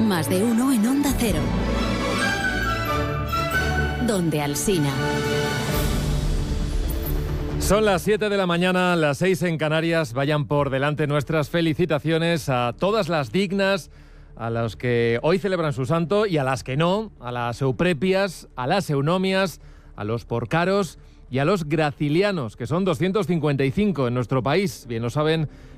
Más de uno en Onda Cero. Donde Alsina. Son las 7 de la mañana, las 6 en Canarias. Vayan por delante nuestras felicitaciones a todas las dignas, a los que hoy celebran su santo y a las que no, a las euprepias, a las eunomias, a los porcaros y a los gracilianos, que son 255 en nuestro país. Bien lo saben